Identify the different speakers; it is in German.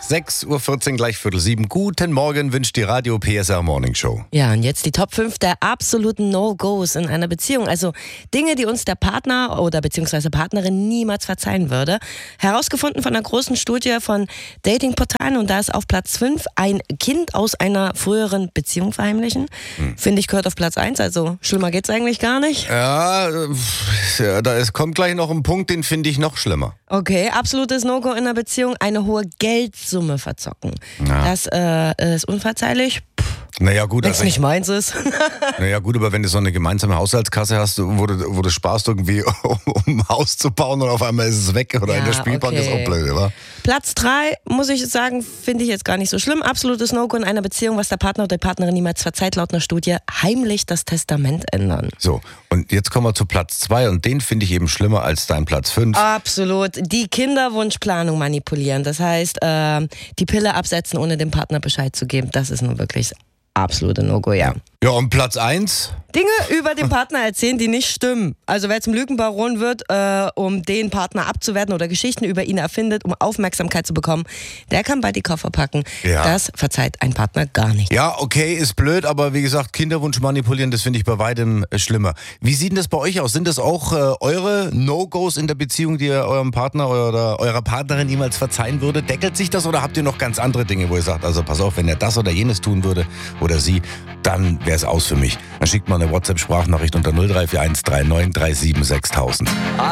Speaker 1: 6:14 Uhr, gleich 6:45. Guten Morgen, wünscht die Radio PSR Morning Show.
Speaker 2: Ja, und jetzt die Top 5 der absoluten No-Gos in einer Beziehung. Also Dinge, die uns der Partner oder beziehungsweise Partnerin niemals verzeihen würde. Herausgefunden von einer großen Studie von Datingportalen, und da ist auf Platz 5 ein Kind aus einer früheren Beziehung verheimlichen. Finde ich, gehört auf Platz 1, also schlimmer geht's eigentlich gar nicht.
Speaker 1: Ja, es kommt gleich noch ein Punkt, den finde ich noch schlimmer.
Speaker 2: Okay, absolutes No-Go in einer Beziehung, eine hohe Geldsumme verzocken.
Speaker 1: Ja.
Speaker 2: Das ist unverzeihlich.
Speaker 1: Naja, gut,
Speaker 2: Wenn es nicht meins ist.
Speaker 1: Naja, gut, aber wenn du so eine gemeinsame Haushaltskasse hast, wo du sparst irgendwie, um ein Haus zu bauen und auf einmal ist es weg oder in der Spielbank,
Speaker 2: okay.
Speaker 1: ist auch blöd, oder?
Speaker 2: Platz 3, muss ich sagen, finde ich jetzt gar nicht so schlimm. Absolutes No-Go in einer Beziehung, was der Partner oder die Partnerin niemals verzeiht, laut einer Studie, heimlich das Testament ändern.
Speaker 1: So, und jetzt kommen wir zu Platz 2 und den finde ich eben schlimmer als dein Platz 5.
Speaker 2: Absolut. Die Kinderwunschplanung manipulieren. Das heißt, die Pille absetzen, ohne dem Partner Bescheid zu geben. Das ist nun wirklich absolute No-Go, ja.
Speaker 1: Ja, und Platz 1?
Speaker 2: Dinge über den Partner erzählen, die nicht stimmen. Also wer zum Lügenbaron wird, um den Partner abzuwerten oder Geschichten über ihn erfindet, um Aufmerksamkeit zu bekommen, der kann bald die Koffer packen.
Speaker 1: Ja.
Speaker 2: Das verzeiht ein Partner gar nicht.
Speaker 1: Ja, okay, ist blöd, aber wie gesagt, Kinderwunsch manipulieren, das finde ich bei weitem schlimmer. Wie sieht denn das bei euch aus? Sind das auch eure No-Gos in der Beziehung, die ihr eurem Partner oder eurer Partnerin niemals verzeihen würde? Deckelt sich das oder habt ihr noch ganz andere Dinge, wo ihr sagt, also pass auf, wenn er das oder jenes tun würde oder sie, dann wäre es aus für mich. Dann schickt mal eine WhatsApp-Sprachnachricht unter 0341 39 37 6000.